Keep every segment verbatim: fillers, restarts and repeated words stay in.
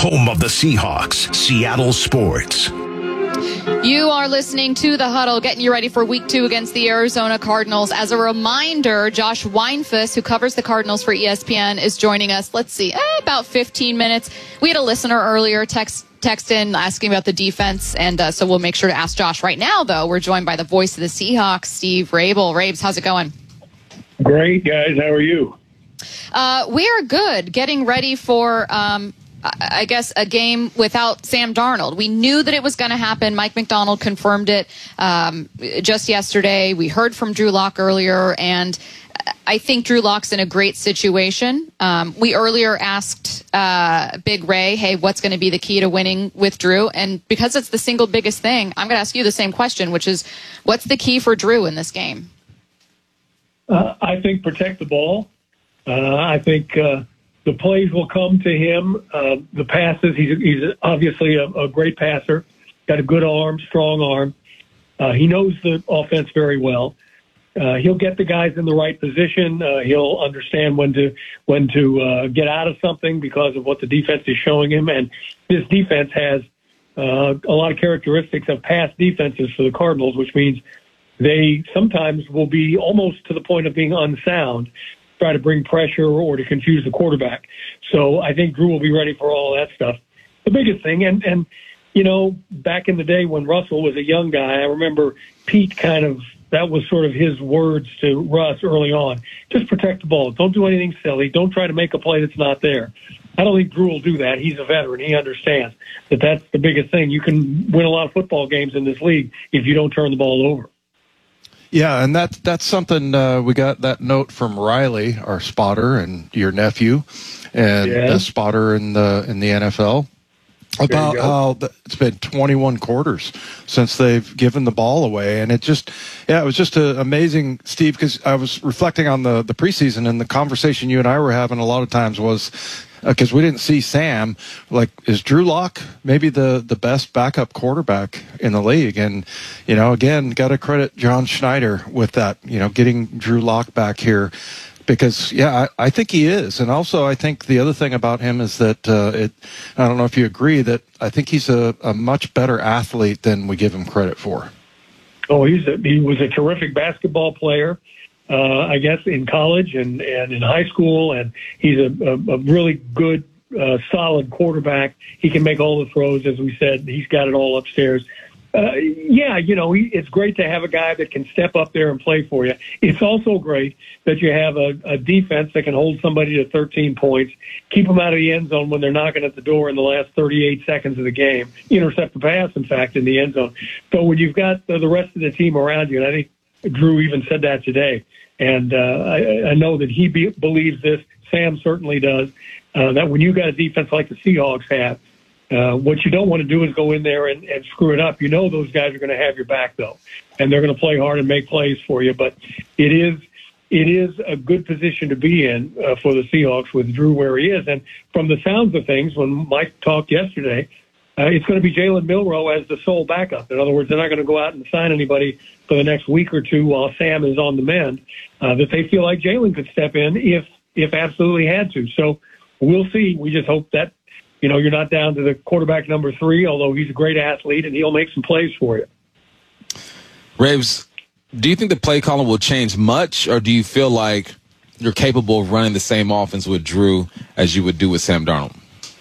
home of the Seahawks, Seattle Sports. You are listening to The Huddle, getting you ready for week two against the Arizona Cardinals. As a reminder, Josh Weinfuss, who covers the Cardinals for E S P N, is joining us, let's see, eh, about fifteen minutes. We had a listener earlier text text in asking about the defense, and uh, so we'll make sure to ask Josh. Right now, though, we're joined by the voice of the Seahawks, Steve Rabel. Rabes, how's it going? Great, guys. How are you? Uh, we are good, getting ready for... Um, I guess, a game without Sam Darnold. We knew that it was going to happen. Mike McDonald confirmed it um, just yesterday. We heard from Drew Lock earlier, and I think Drew Lock's in a great situation. Um, we earlier asked uh, Big Ray, hey, what's going to be the key to winning with Drew? And because it's the single biggest thing, I'm going to ask you the same question, which is, what's the key for Drew in this game? Uh, I think protect the ball. Uh, I think... Uh, The plays will come to him. Uh, the passes, he's, he's obviously a, a great passer, got a good arm, strong arm. Uh, he knows the offense very well. Uh, he'll get the guys in the right position. Uh, he'll understand when to when to uh, get out of something because of what the defense is showing him. And this defense has uh, a lot of characteristics of past defenses for the Cardinals, which means they sometimes will be almost to the point of being unsound, try to bring pressure or to confuse the quarterback. So I think Drew will be ready for all that stuff. The biggest thing, and, and you know, back in the day when Russell was a young guy, I remember Pete kind of, that was sort of his words to Russ early on. Just protect the ball. Don't do anything silly. Don't try to make a play that's not there. I don't think Drew will do that. He's a veteran. He understands that that's the biggest thing. You can win a lot of football games in this league if you don't turn the ball over. Yeah, and that's that's something uh, we got that note from Riley, our spotter, and your nephew, and yeah. the spotter in the in the N F L, about how the, it's been twenty-one quarters since they've given the ball away, and it just, yeah, it was just a, amazing, Steve, because I was reflecting on the the preseason, and the conversation you and I were having a lot of times was, because uh, we didn't see Sam, like, is Drew Lock maybe the, the best backup quarterback in the league? And, you know, again, got to credit John Schneider with that, you know, getting Drew Lock back here, because, yeah, I, I think he is. And also I think the other thing about him is that, uh, it, I don't know if you agree, that I think he's a, a much better athlete than we give him credit for. Oh, he's a, he was a terrific basketball player. Uh, I guess in college and, and in high school, and he's a, a, a really good, uh, solid quarterback. He can make all the throws, as we said. He's got it all upstairs. Uh, yeah, you know, he, it's great to have a guy that can step up there and play for you. It's also great that you have a, a defense that can hold somebody to thirteen points, keep them out of the end zone when they're knocking at the door in the last thirty-eight seconds of the game, intercept the pass, in fact, in the end zone. So when you've got the, the rest of the team around you, and I think Drew even said that today, and uh, I, I know that he be, believes this. Sam certainly does, uh, that when you got a defense like the Seahawks have, uh, what you don't want to do is go in there and, and screw it up. You know those guys are going to have your back, though, and they're going to play hard and make plays for you. But it is it is a good position to be in uh, for the Seahawks with Drew where he is. And from the sounds of things, when Mike talked yesterday, Uh, it's going to be Jalen Milroe as the sole backup. In other words, they're not going to go out and sign anybody for the next week or two while Sam is on the mend, uh, that they feel like Jalen could step in if if absolutely had to. So we'll see. We just hope that, you know, you're not down to the quarterback number three, although he's a great athlete and he'll make some plays for you. Raves, do you think the play calling will change much, or do you feel like you're capable of running the same offense with Drew as you would do with Sam Darnold?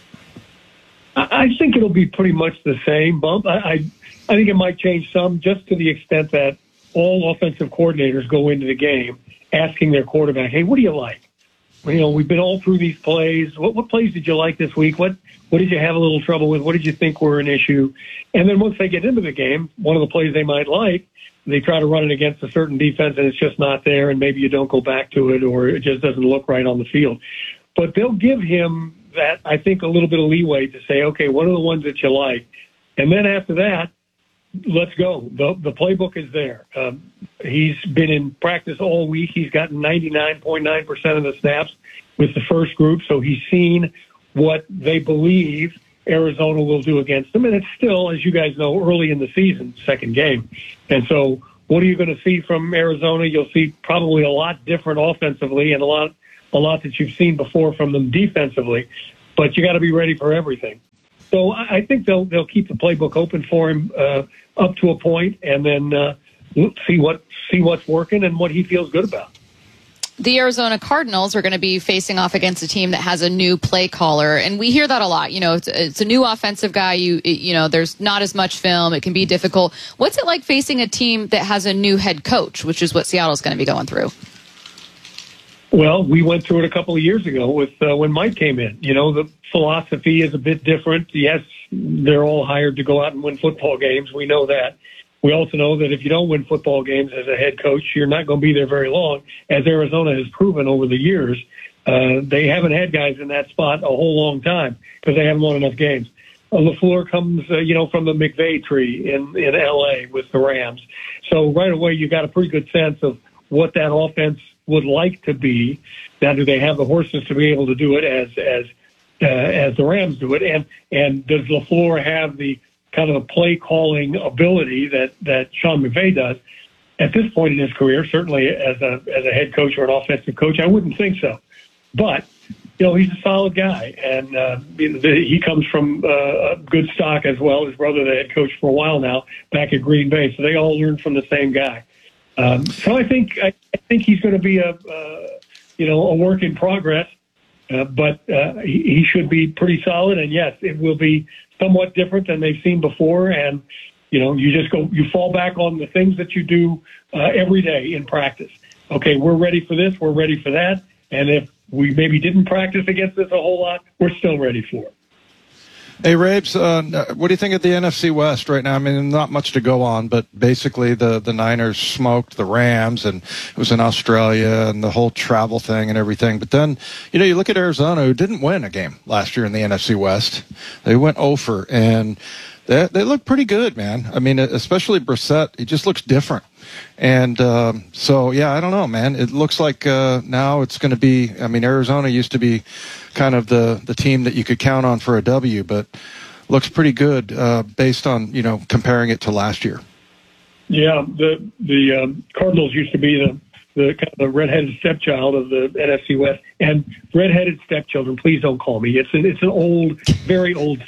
I think it'll be pretty much the same, Bump. I, I I think it might change some, just to the extent that all offensive coordinators go into the game asking their quarterback, hey, what do you like? Well, you know, we've been all through these plays. What, what plays did you like this week? What what did you have a little trouble with? What did you think were an issue? And then once they get into the game, one of the plays they might like, they try to run it against a certain defense and it's just not there, and maybe you don't go back to it, or it just doesn't look right on the field. But they'll give him that, I think, a little bit of leeway to say, okay, what are the ones that you like? And then after that, let's go. The, the playbook is there. Um, he's been in practice all week. He's gotten ninety-nine point nine percent of the snaps with the first group, so he's seen what they believe Arizona will do against them. And it's still, as you guys know, early in the season, second game. And so what are you going to see from Arizona? You'll see probably a lot different offensively and a lot a lot that you've seen before from them defensively, but you got to be ready for everything. So I think they'll they'll keep the playbook open for him uh, up to a point, and then uh, see what see what's working and what he feels good about. The Arizona Cardinals are going to be facing off against a team that has a new play caller, and we hear that a lot. You know, it's, it's a new offensive guy. You you know, there's not as much film. It can be difficult. What's it like facing a team that has a new head coach, which is what Seattle's going to be going through? Well, we went through it a couple of years ago with uh, when Mike came in. You know, the philosophy is a bit different. Yes, they're all hired to go out and win football games. We know that. We also know that if you don't win football games as a head coach, you're not going to be there very long, as Arizona has proven over the years. Uh, they haven't had guys in that spot a whole long time because they haven't won enough games. Uh, LaFleur comes, uh, you know, from the McVay tree in, in L A with the Rams. So right away, you got a pretty good sense of what that offense would like to be. Now, do they have the horses to be able to do it as as uh, as the Rams do it? And and does LaFleur have the kind of a play calling ability that, that Sean McVay does? At this point in his career, certainly as a as a head coach or an offensive coach, I wouldn't think so. But, you know, he's a solid guy, and uh, he comes from uh, a good stock as well. His brother, the head coach for a while now, back at Green Bay, so they all learned from the same guy. Um, so I think I, I think he's going to be a uh, you know a work in progress, uh, but uh, he, he should be pretty solid. And yes, it will be somewhat different than they've seen before. And you know, you just go you fall back on the things that you do uh, every day in practice. Okay, we're ready for this. We're ready for that. And if we maybe didn't practice against this a whole lot, we're still ready for it. Hey, Rabes, uh, what do you think of the N F C West right now? I mean, not much to go on, but basically the, the Niners smoked the Rams, and it was in Australia and the whole travel thing and everything. But then, you know, you look at Arizona, who didn't win a game last year in the N F C West. They went over, and they, they look pretty good, man. I mean, especially Brissett, he just looks different. And um, so, yeah, I don't know, man. It looks like uh, now it's going to be, I mean, Arizona used to be kind of the, the team that you could count on for a W, but looks pretty good uh, based on, you know, comparing it to last year. Yeah, the the um, Cardinals used to be the, the kind of the redheaded stepchild of the N F C West. And redheaded stepchildren, please don't call me. It's an, it's an old, very old.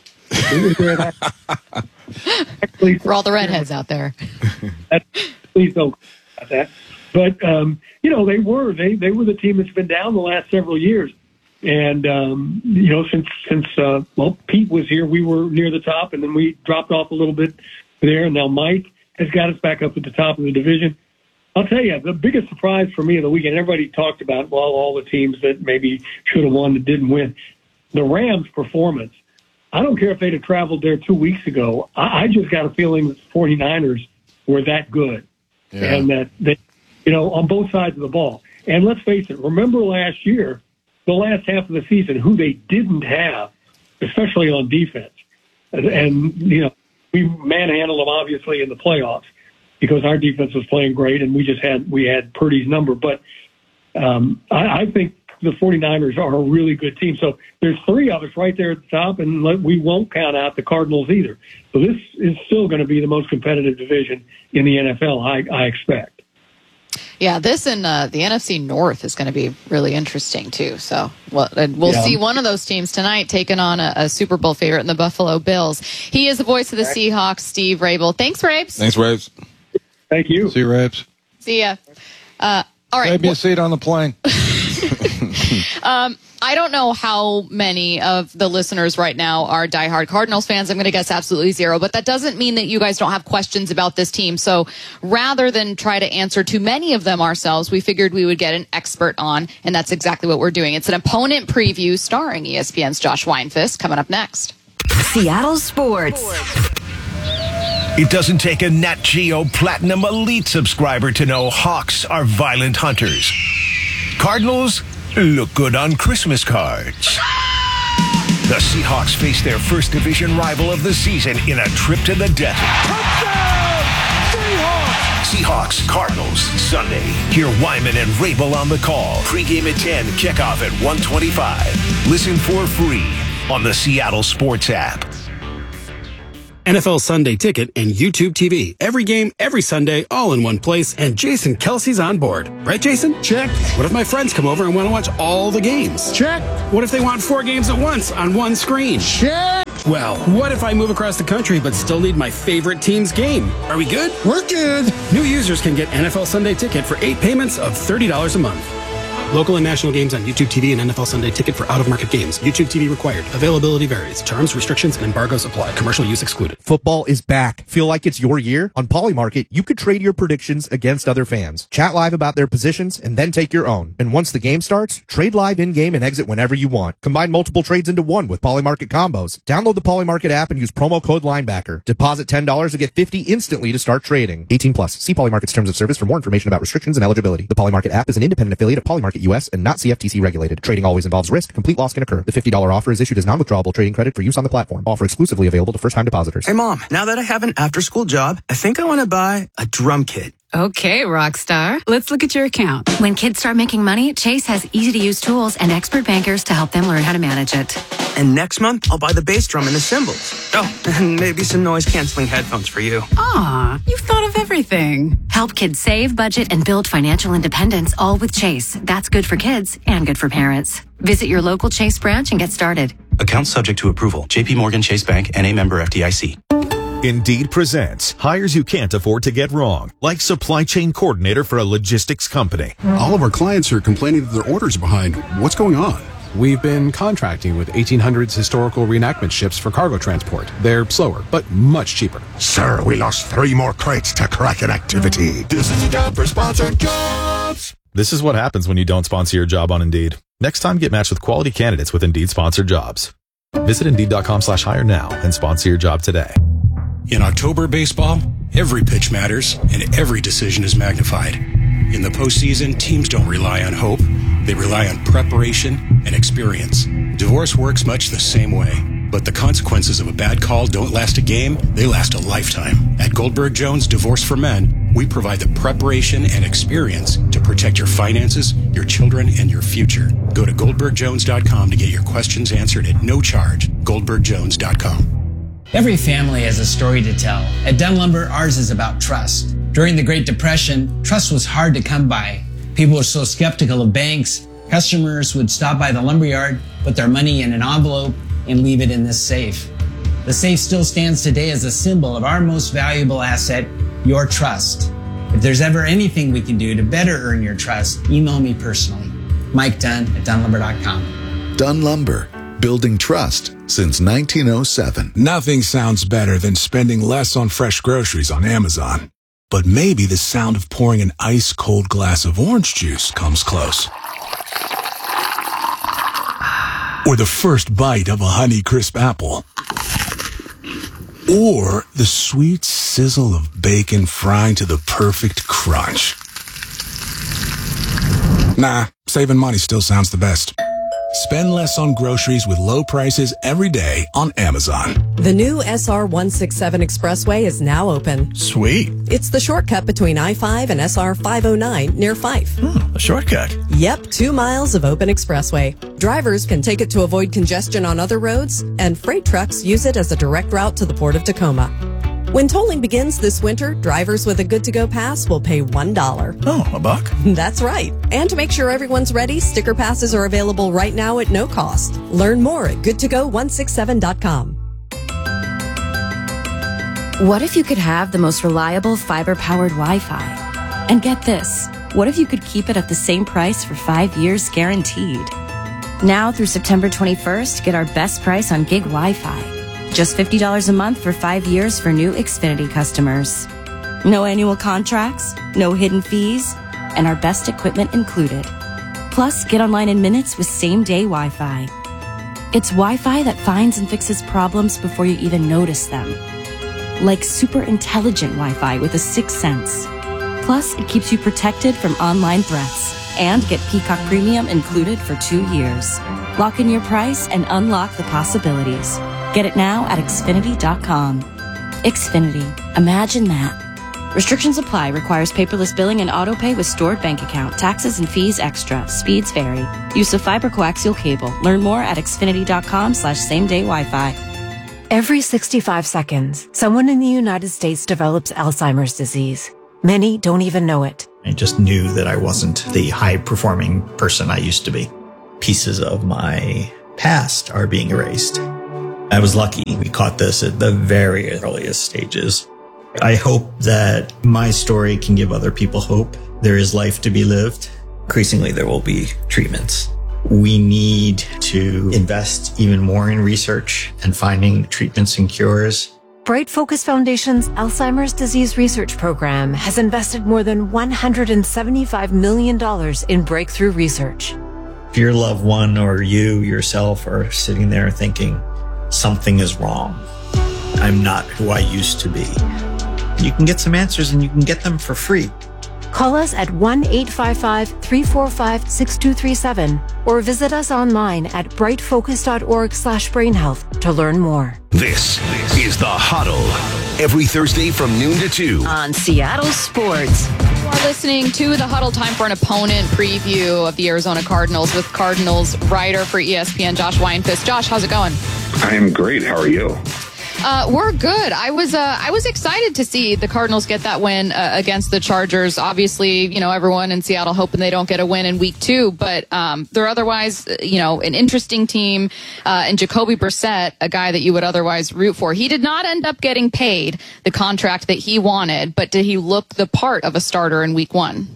Actually, for all the redheads out there. Please don't about that. But, um, you know, they were. They, they were the team that's been down the last several years. And, um, you know, since, since uh, well, Pete was here, we were near the top, and then we dropped off a little bit there. And now Mike has got us back up at the top of the division. I'll tell you, the biggest surprise for me of the weekend, everybody talked about, well, all the teams that maybe should have won that didn't win. The Rams' performance. I don't care if they'd have traveled there two weeks ago. I, I just got a feeling that the 49ers were that good. Yeah. And that, they, you know, on both sides of the ball. And let's face it, remember last year, the last half of the season, who they didn't have, especially on defense. And, and, you know, we manhandled them, obviously, in the playoffs because our defense was playing great, and we just had we had Purdy's number. But um, I, I think the 49ers are a really good team. So there's three of us right there at the top, and we won't count out the Cardinals either. So this is still going to be the most competitive division in the N F L, I, I expect. Yeah, this and uh, the N F C North is going to be really interesting, too. So well, we'll yeah. see one of those teams tonight taking on a, a Super Bowl favorite in the Buffalo Bills. He is the voice of the Seahawks, Steve Rabel. Thanks, Rabes. Thanks, Rabes. Thank you. See you, Rabes. See ya. Uh, all right. Save me a seat on the plane. um, I don't know how many of the listeners right now are diehard Cardinals fans. I'm going to guess absolutely zero, but that doesn't mean that you guys don't have questions about this team. So rather than try to answer too many of them ourselves, we figured we would get an expert on, and that's exactly what we're doing. It's an opponent preview starring E S P N's Josh Weinfuss coming up next. Seattle Sports. It doesn't take a Nat Geo Platinum Elite subscriber to know Hawks are violent hunters. Cardinals look good on Christmas cards. The Seahawks face their first division rival of the season in a trip to the desert. Touchdown! Seahawks! Seahawks, Cardinals, Sunday. Hear Wyman and Rabel on the call. Pre-game at ten, kickoff at one twenty-five. Listen for free on the Seattle Sports app. N F L Sunday Ticket and YouTube T V. Every game, every Sunday, all in one place, and Jason Kelsey's on board. Right, Jason? Check. What if my friends come over and want to watch all the games? Check. What if they want four games at once on one screen? Check. Well, what if I move across the country but still need my favorite team's game? Are we good? We're good. New users can get N F L Sunday Ticket for eight payments of thirty dollars a month. Local and national games on YouTube T V and N F L Sunday Ticket for out-of-market games. YouTube T V required. Availability varies. Terms, restrictions, and embargoes apply. Commercial use excluded. Football is back. Feel like it's your year? On Polymarket, you could trade your predictions against other fans. Chat live about their positions and then take your own. And once the game starts, trade live in-game and exit whenever you want. Combine multiple trades into one with Polymarket combos. Download the Polymarket app and use promo code Linebacker. Deposit ten dollars to get fifty dollars instantly to start trading. eighteen plus. See Polymarket's terms of service for more information about restrictions and eligibility. The Polymarket app is an independent affiliate of Polymarket U S and not C F T C regulated. Trading always involves risk. Complete loss can occur. The fifty dollars offer is issued as non-withdrawable trading credit for use on the platform. Offer exclusively available to first-time depositors. Hey, Mom, now that I have an after-school job, I think I want to buy a drum kit. Okay, Rockstar. Let's look at your account. When kids start making money, Chase has easy-to-use tools and expert bankers to help them learn how to manage it. And next month, I'll buy the bass drum and the cymbals. Oh, and maybe some noise-canceling headphones for you. Aw, you've thought of everything. Help kids save, budget, and build financial independence, all with Chase. That's good for kids and good for parents. Visit your local Chase branch and get started. Account subject to approval. J P Morgan Chase Bank, N A member F D I C. Indeed presents hires you can't afford to get wrong, like supply chain coordinator for a logistics company. All of our clients are complaining that their orders are behind. What's going on? We've been contracting with eighteen hundreds historical reenactment ships for cargo transport. They're slower, but much cheaper. Sir, we lost three more crates to Kraken activity. This is a job for sponsored jobs. This is what happens when you don't sponsor your job on Indeed. Next time, get matched with quality candidates with Indeed sponsored jobs. Visit Indeed.com slash hire now and sponsor your job today. In October baseball, every pitch matters and every decision is magnified. In the postseason, teams don't rely on hope. They rely on preparation and experience. Divorce works much the same way, but the consequences of a bad call don't last a game, they last a lifetime. At Goldberg Jones Divorce for Men, we provide the preparation and experience to protect your finances, your children, and your future. Go to Goldberg Jones dot com to get your questions answered at no charge. Goldberg Jones dot com. Every family has a story to tell. At Dunn Lumber, ours is about trust. During the Great Depression, trust was hard to come by. People were so skeptical of banks, customers would stop by the lumberyard, put their money in an envelope, and leave it in this safe. The safe still stands today as a symbol of our most valuable asset, your trust. If there's ever anything we can do to better earn your trust, email me personally. Mike Dunn at Dunn Lumber dot com. Dunn Lumber. Building trust since nineteen oh seven. Nothing sounds better than spending less on fresh groceries on Amazon. But maybe the sound of pouring an ice-cold glass of orange juice comes close. Or the first bite of a Honeycrisp apple. Or the sweet sizzle of bacon frying to the perfect crunch. Nah, saving money still sounds the best. Spend less on groceries with low prices every day on Amazon. The new S R one sixty-seven Expressway is now open. Sweet. It's the shortcut between I five and S R five oh nine near Fife. Oh, a shortcut. Yep, two miles of open expressway. Drivers can take it to avoid congestion on other roads, and freight trucks use it as a direct route to the Port of Tacoma. When tolling begins this winter, drivers with a good-to-go pass will pay one dollar. Oh, a buck? That's right. And to make sure everyone's ready, sticker passes are available right now at no cost. Learn more at good to go one sixty-seven dot com. What if you could have the most reliable fiber-powered Wi-Fi? And get this, what if you could keep it at the same price for five years guaranteed? Now through September twenty-first, get our best price on gig Wi-Fi. Just fifty dollars a month for five years for new Xfinity customers. No annual contracts, no hidden fees, and our best equipment included. Plus, get online in minutes with same-day Wi-Fi. It's Wi-Fi that finds and fixes problems before you even notice them. Like super intelligent Wi-Fi with a sixth sense. Plus, it keeps you protected from online threats. And get Peacock Premium included for two years. Lock in your price and unlock the possibilities. Get it now at Xfinity dot com. Xfinity. Imagine that. Restrictions apply. Requires paperless billing and auto pay with stored bank account. Taxes and fees extra. Speeds vary. Use of fiber coaxial cable. Learn more at Xfinity dot com slash same day Wi-Fi. Every sixty-five seconds, someone in the United States develops Alzheimer's disease. Many don't even know it. I just knew that I wasn't the high-performing person I used to be. Pieces of my past are being erased. I was lucky caught this at the very earliest stages. I hope that my story can give other people hope. There is life to be lived. Increasingly, there will be treatments. We need to invest even more in research and finding treatments and cures. Bright Focus Foundation's Alzheimer's Disease Research Program has invested more than one hundred seventy-five million dollars in breakthrough research. If your loved one or you yourself are sitting there thinking, something is wrong, I'm not who I used to be, you can get some answers and you can get them for free. Call us at one eight five five, three four five, six two three seven or visit us online at brightfocus.org slash brainhealth to learn more. This is The Huddle. Every Thursday from noon to two. On Seattle Sports. You are listening to The Huddle. Time for an opponent preview of the Arizona Cardinals with Cardinals writer for E S P N, Josh Weinfuss. Josh, how's it going? I am great. How are you? Uh, we're good. I was uh, I was excited to see the Cardinals get that win uh, against the Chargers. Obviously, you know, everyone in Seattle hoping they don't get a win in week two, but um, they're otherwise, you know, an interesting team. Uh, and Jacoby Brissett, a guy that you would otherwise root for, he did not end up getting paid the contract that he wanted, but did he look the part of a starter in week one?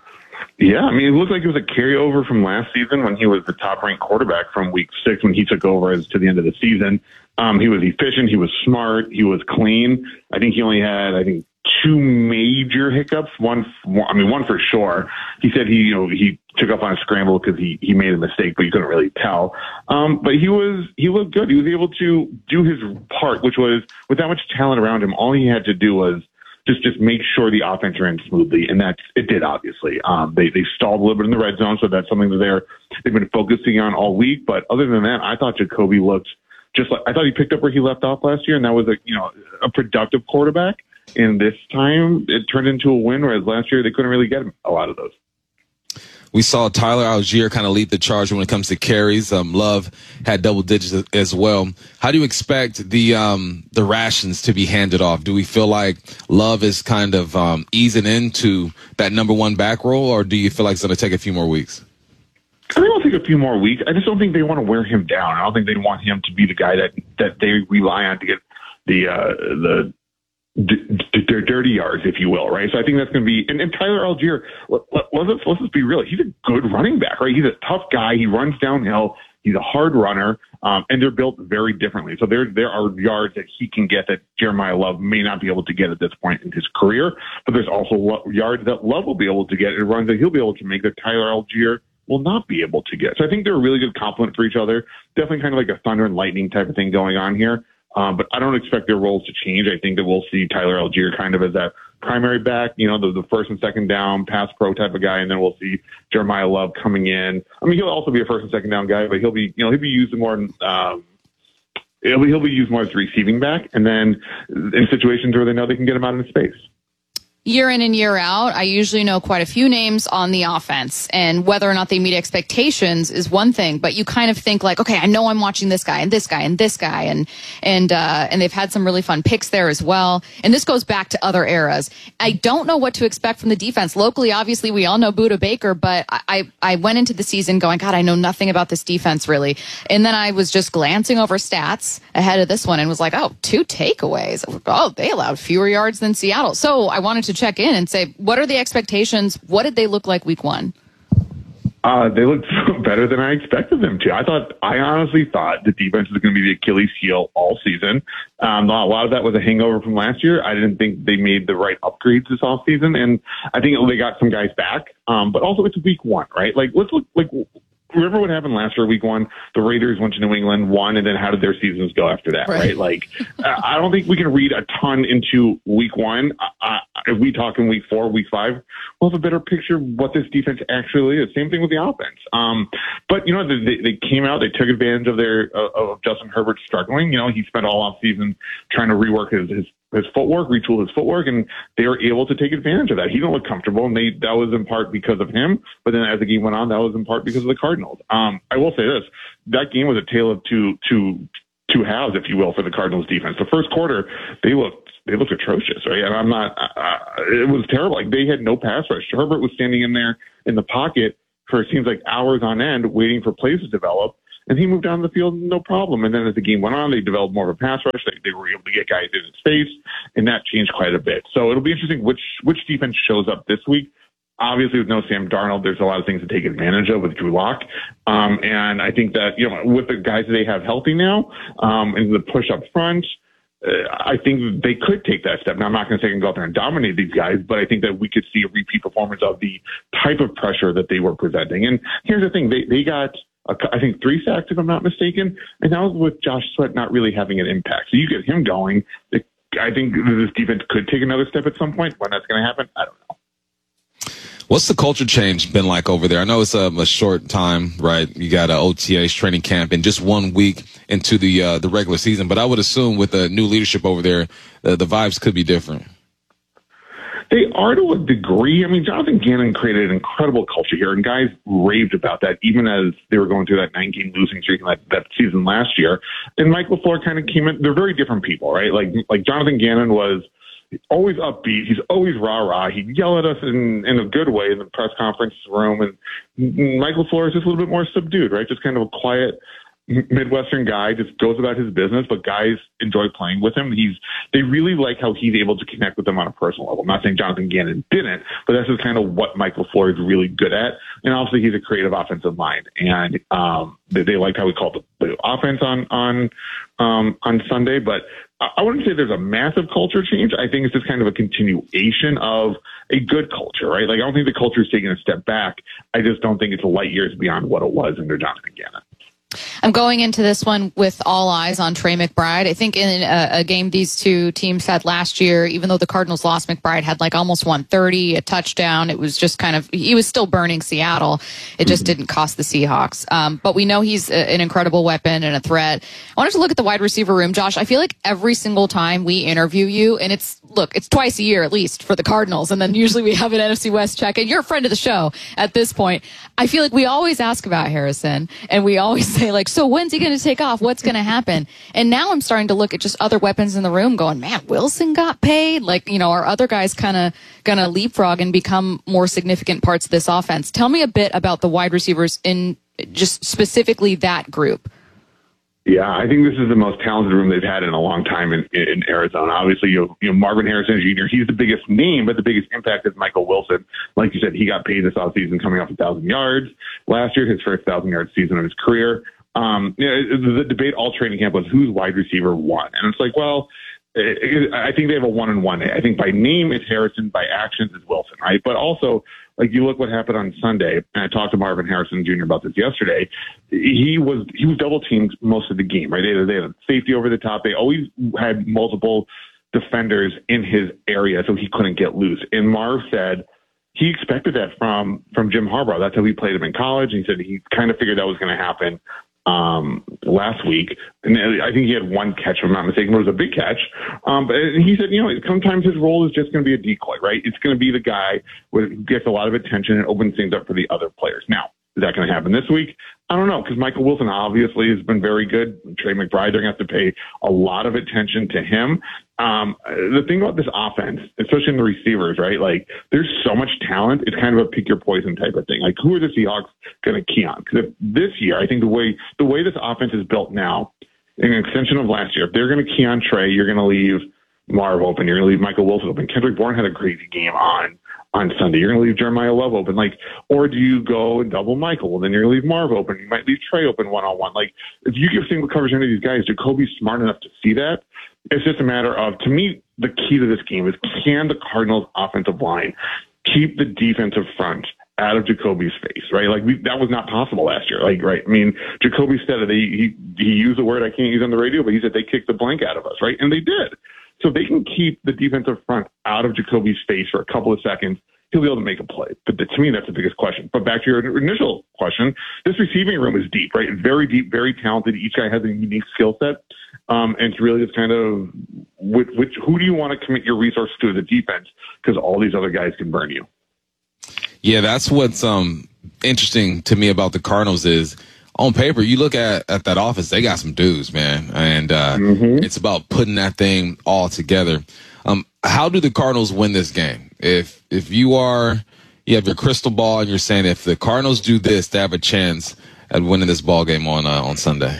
Yeah, I mean, it looked like it was a carryover from last season when he was the top-ranked quarterback from week six when he took over as to the end of the season. Um, he was efficient. He was smart. He was clean. I think he only had, I think, two major hiccups. One, I mean, one for sure. He said he, you know, he took off on a scramble because he, he made a mistake, but you couldn't really tell. Um, but he was, he looked good. He was able to do his part, which was with that much talent around him. All he had to do was just, just make sure the offense ran smoothly. And that's, it did, obviously. Um, they, they stalled a little bit in the red zone. So that's something that they're, they've been focusing on all week. But other than that, I thought Jacoby looked just like, I thought he picked up where he left off last year. And that was a, you know, a productive quarterback. And this time it turned into a win, whereas last year they couldn't really get a lot of those. We saw Tyler Algier kind of lead the charge when it comes to carries. Um, Love had double digits as well. How do you expect the um, the rations to be handed off? Do we feel like Love is kind of um, easing into that number one back role, or do you feel like it's going to take a few more weeks? I think it'll take a few more weeks. I just don't think they want to wear him down. I don't think they want him to be the guy that, that they rely on to get the uh, the D- d- dirty yards, if you will, right? So I think that's going to be, and, and Tyler Algier, let, let, let's, let's just be real. He's a good running back, right? He's a tough guy. He runs downhill. He's a hard runner, um, and they're built very differently. So there, there are yards that he can get that Jeremiah Love may not be able to get at this point in his career, but there's also lo- yards that Love will be able to get and runs that he'll be able to make that Tyler Algier will not be able to get. So I think they're a really good complement for each other. Definitely kind of like a thunder and lightning type of thing going on here. Um, but I don't expect their roles to change. I think that we'll see Tyler Algier kind of as that primary back, you know, the, the first and second down pass pro type of guy. And then we'll see Jeremiah Love coming in. I mean, he'll also be a first and second down guy, but he'll be, you know, he'll be used more, um, he'll be, he'll be used more as receiving back. And then in situations where they know they can get him out into space. Year in and year out, I usually know quite a few names on the offense, and whether or not they meet expectations is one thing, but you kind of think like, okay, I know I'm watching this guy and this guy and this guy, and and uh, and they've had some really fun picks there as well. And this goes back to other eras. I don't know what to expect from the defense. Locally, obviously, we all know Budda Baker, but I, I went into the season going, God, I know nothing about this defense really. And then I was just glancing over stats ahead of this one and was like, oh, two takeaways. Oh, they allowed fewer yards than Seattle. So I wanted to check in and say, what are the expectations? What did they look like week one? Uh, they looked better than I expected them to. I thought, I honestly thought the defense was going to be the Achilles heel all season. Um, a lot of that was a hangover from last year. I didn't think they made the right upgrades this offseason, and I think they got some guys back. Um, but also it's week one, right? Like, let's look, like, remember what happened last year, week one? The Raiders went to New England, won, and then how did their seasons go after that, right? right? Like, I don't think we can read a ton into week one. Uh, if we talk in week four, week five, we'll have a better picture of what this defense actually is. Same thing with the offense. Um, but, you know, they, they came out, they took advantage of their uh, of Justin Herbert struggling. You know, he spent all offseason trying to rework his, his his footwork, retool his footwork, and they were able to take advantage of that. He didn't look comfortable, and they that was in part because of him. But then as the game went on, that was in part because of the Cardinals. Um, I will say this: that game was a tale of two two two halves, if you will, for the Cardinals defense. The first quarter, they looked they looked atrocious, right? And I'm not. Uh, it was terrible. Like, they had no pass rush. Herbert was standing in there in the pocket for it seems like hours on end, waiting for plays to develop. and he moved down the field no problem. And then as the game went on, they developed more of a pass rush. They, they were able to get guys in his face, and that changed quite a bit. So it'll be interesting which which defense shows up this week. Obviously, with no Sam Darnold, there's a lot of things to take advantage of with Drew Lock. Um, and I think that, you know, with the guys that they have healthy now, um, and the push up front, uh, I think they could take that step. Now, I'm not going to say they can go out there and dominate these guys, but I think that we could see a repeat performance of the type of pressure that they were presenting. And here's the thing. They, they got, a, I think, three sacks, if I'm not mistaken. And that was with Josh Sweat not really having an impact. So you get him going. I think this defense could take another step at some point. When that's going to happen, I don't know. What's the culture change been like over there? I know it's a, a short time, right? You got a O T A's training camp and just one week into the uh, the regular season. But I would assume with the new leadership over there, uh, the vibes could be different. They are to a degree. I mean, Jonathan Gannon created an incredible culture here, and guys raved about that, even as they were going through that nine-game losing streak in that, that season last year. And Mike LaFleur kind of came in. They're very different people, right? Like like Jonathan Gannon was always upbeat. He's always rah-rah. He'd yell at us in, in a good way in the press conference room. And Mike LaFleur is just a little bit more subdued, right? Just kind of a quiet Midwestern guy, just goes about his business, but guys enjoy playing with him. He's they really like how he's able to connect with them on a personal level. I'm not saying Jonathan Gannon didn't, but that's just kind of what Mike LaFleur is really good at. And obviously he's a creative offensive mind. And um, they, they liked how we called the, the offense on on um, on Sunday. But I wouldn't say there's a massive culture change. I think it's just kind of a continuation of a good culture, right? Like, I don't think the culture is taking a step back. I just don't think it's light years beyond what it was under Jonathan Gannon. I'm going into this one with all eyes on Trey McBride. I think in a, a game these two teams had last year, even though the Cardinals lost, McBride had like almost one thirty, a touchdown. It was just kind of, he was still burning Seattle. It just mm-hmm. didn't cost the Seahawks. Um, but we know he's a, an incredible weapon and a threat. I wanted to look at the wide receiver room. Josh, I feel like every single time we interview you, and it's, look, it's twice a year at least for the Cardinals, and then usually we have an N F C West check, and you're a friend of the show at this point. I feel like we always ask about Harrison, and we always say, like, so when's he going to take off? What's going to happen? And now I'm starting to look at just other weapons in the room going, man, Wilson got paid. Like, you know, are other guys kind of going to leapfrog and become more significant parts of this offense? Tell me a bit about the wide receivers in just specifically that group. Yeah, I think this is the most talented room they've had in a long time in, in Arizona. Obviously, you know, you know, Marvin Harrison Junior, he's the biggest name, but the biggest impact is Michael Wilson. Like you said, he got paid this offseason coming off one thousand yards. Last year, his first one thousand-yard season of his career. Um, you know, the debate all training camp was who's wide receiver one. And it's like, well, I think they have a one and one. I think by name it's Harrison, by actions it's Wilson, right? But also, like, you look what happened on Sunday, and I talked to Marvin Harrison Junior about this yesterday. He was he was double teamed most of the game, right? They, they had a safety over the top. They always had multiple defenders in his area, so he couldn't get loose. And Marv said he expected that from from Jim Harbaugh. That's how he played him in college. And he said he kind of figured that was going to happen um, last week. And I think he had one catch, if I'm not mistaken, but it was a big catch. Um, but he said, you know, sometimes his role is just going to be a decoy, right? It's going to be the guy who gets a lot of attention and opens things up for the other players. Now, is that going to happen this week? I don't know, because Michael Wilson obviously has been very good. Trey McBride, they're going to have to pay a lot of attention to him. Um, the thing about this offense, especially in the receivers, right? Like, there's so much talent. It's kind of a pick your poison type of thing. Like, who are the Seahawks going to key on? Because this year, I think the way the way this offense is built now, in an extension of last year, if they're going to key on Trey, you're going to leave Marv open. You're going to leave Michael Wilson open. Kendrick Bourne had a crazy game on on Sunday. You're going to leave Jeremiah Love open. Like, or do you go and double Michael? Well, then you're going to leave Marv open. You might leave Trey open one-on-one. Like, if you give single coverage to any of these guys, Jacoby's smart enough to see that. It's just a matter of, to me, the key to this game is, can the Cardinals offensive line keep the defensive front out of Jacoby's face, right? Like, we, that was not possible last year. Like, right. I mean, Jacoby said it. He, he, he used a word I can't use on the radio, but he said they kicked the blank out of us, right? And they did. So if they can keep the defensive front out of Jacoby's face for a couple of seconds, he'll be able to make a play. But to me, that's the biggest question. But back to your initial question, this receiving room is deep, right? Very deep, very talented. Each guy has a unique skill set. Um, and it's really just kind of which, which who do you want to commit your resources to as a defense? Because all these other guys can burn you. Yeah, that's what's um, interesting to me about the Cardinals is, on paper, you look at, at that offense, they got some dudes, man. And uh, mm-hmm. it's about putting that thing all together. Um, how do the Cardinals win this game? If if you are, you have your crystal ball and you're saying if the Cardinals do this, they have a chance at winning this ball game on uh, on Sunday?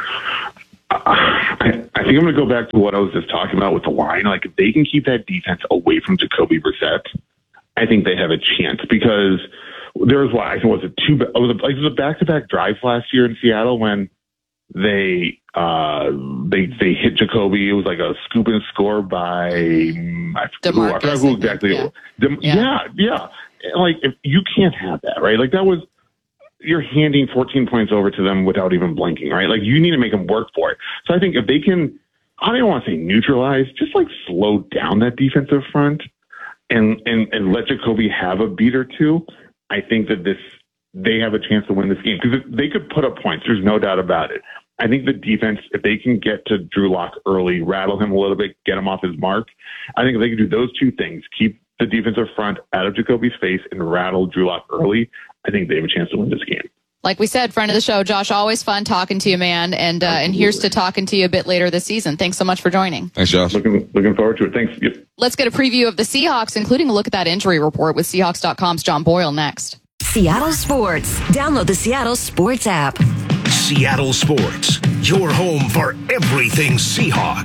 I, I think I'm going to go back to what I was just talking about with the line. Like, if they can keep that defense away from Jacoby Brissett, I think they have a chance, because there was what I think was a two. It was a, like, it was a back-to-back drives last year in Seattle when they uh, they they hit Jacoby. It was like a scoop and score by I forget who, I forgot who exactly. Yeah. Dem- yeah, yeah. yeah. Like, if you can't have that, right? Like, that was. You're handing fourteen points over to them without even blinking, right? Like, you need to make them work for it. So I think if they can, I don't want to say neutralize, just like slow down that defensive front and, and, and let Jacoby have a beat or two, I think that this, they have a chance to win this game, because they could put up points. There's no doubt about it. I think the defense, if they can get to Drew Lock early, rattle him a little bit, get him off his mark, I think if they can do those two things, keep the defensive front out of Jacoby's face and rattle Drew Lock early, I think they have a chance to win this game. Like we said, friend of the show, Josh, always fun talking to you, man. And uh, and here's to talking to you a bit later this season. Thanks so much for joining. Thanks, Josh. Looking, looking forward to it. Thanks. Yep. Let's get a preview of the Seahawks, including a look at that injury report with Seahawks dot com's John Boyle next. Seattle Sports. Download the Seattle Sports app. Seattle Sports, your home for everything Seahawks.